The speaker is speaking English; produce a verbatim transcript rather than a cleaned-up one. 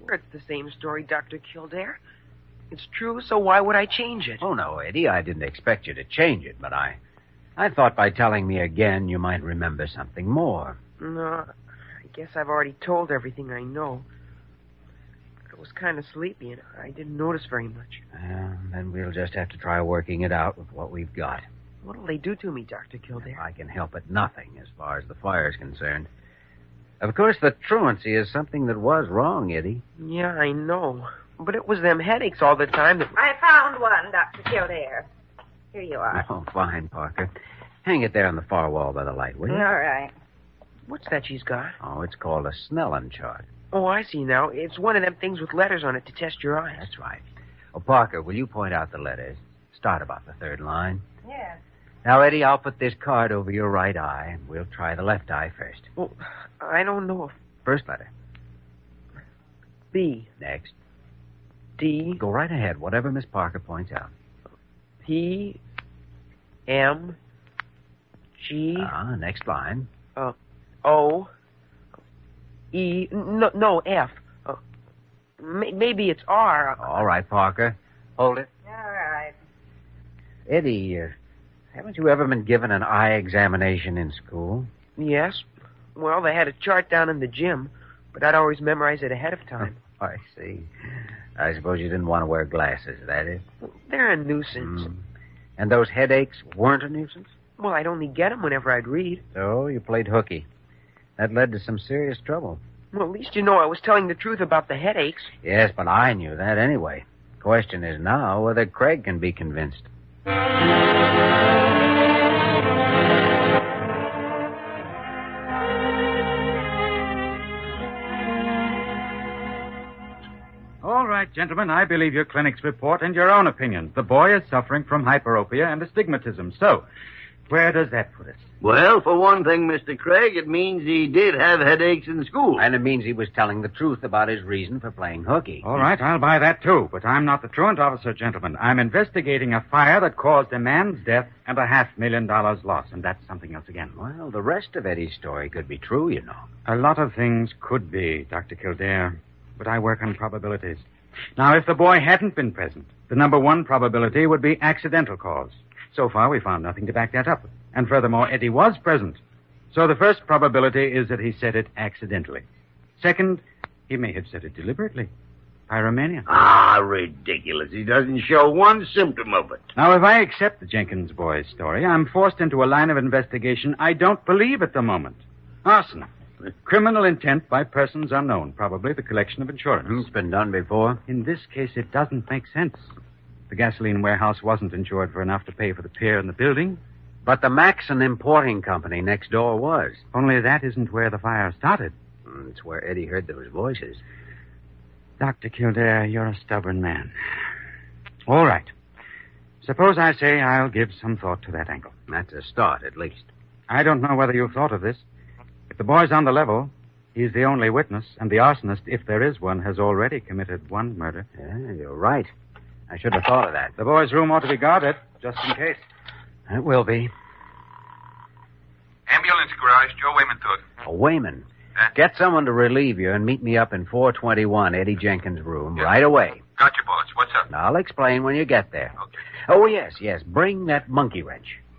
sure it's the same story, Doctor Kildare. It's true, so why would I change it? Oh, no, Eddie, I didn't expect you to change it, but I... I thought by telling me again you might remember something more. No, I guess I've already told everything I know. But I was kind of sleepy, and I didn't notice very much. Well, then we'll just have to try working it out with what we've got. What'll they do to me, Doctor Kildare? If I can help it, nothing, as far as the fire's concerned. Of course, the truancy is something that was wrong, Eddie. Yeah, I know. But it was them headaches all the time that... I found one, Doctor Kildare. Here you are. Oh, fine, Parker. Hang it there on the far wall by the light, will you? All right. What's that she's got? Oh, it's called a Snellen chart. Oh, I see now. It's one of them things with letters on it to test your eyes. That's right. Oh, Parker, will you point out the letters? Start about the third line. Yes. Now, Eddie, I'll put this card over your right eye, and we'll try the left eye first. Well, I don't know if... First letter. B. Next. D. Go right ahead, whatever Miss Parker points out. P. M. G. Ah, next line. Uh, O. E. No, no F. Uh, may, maybe it's R. All right, Parker. Hold it. All right. Eddie, uh, haven't you ever been given an eye examination in school? Yes. Well, they had a chart down in the gym, but I'd always memorize it ahead of time. I see. I suppose you didn't want to wear glasses, that is? They're a nuisance. Mm. And those headaches weren't a nuisance? Well, I'd only get them whenever I'd read. So you played hooky. That led to some serious trouble. Well, at least you know I was telling the truth about the headaches. Yes, but I knew that anyway. Question is now whether Craig can be convinced. All right, gentlemen, I believe your clinic's report and your own opinion. The boy is suffering from hyperopia and astigmatism. So, where does that put us? Well, for one thing, Mister Craig, it means he did have headaches in school. And it means he was telling the truth about his reason for playing hooky. All right, I'll buy that, too. But I'm not the truant officer, gentlemen. I'm investigating a fire that caused a man's death and a half million dollars loss, and that's something else again. Well, the rest of Eddie's story could be true, you know. A lot of things could be, Doctor Kildare, but I work on probabilities. Now, if the boy hadn't been present, the number one probability would be accidental cause. So far, we found nothing to back that up. And furthermore, Eddie was present. So the first probability is that he said it accidentally. Second, he may have said it deliberately. Pyromania. Ah, ridiculous. He doesn't show one symptom of it. Now, if I accept the Jenkins boy's story, I'm forced into a line of investigation I don't believe at the moment. Arson. Criminal intent by persons unknown. Probably the collection of insurance. It's been done before. In this case, it doesn't make sense. The gasoline warehouse wasn't insured for enough to pay for the pier and the building. But the Maxon Importing Company next door was. Only that isn't where the fire started. It's where Eddie heard those voices. Doctor Kildare, you're a stubborn man. All right. Suppose I say I'll give some thought to that angle. That's a start, at least. I don't know whether you've thought of this. If the boy's on the level, he's the only witness, and the arsonist, if there is one, has already committed one murder. Yeah, you're right. I should have thought of that. The boy's room ought to be guarded, just in case. It will be. Ambulance garage, Joe Wayman talking. Oh, Wayman. Huh? Get someone to relieve you and meet me up in four twenty-one Eddie Jenkins' room Yeah. right away. Gotcha, boss. What's up? I'll explain when you get there. Okay. Oh, yes, yes. Bring that monkey wrench.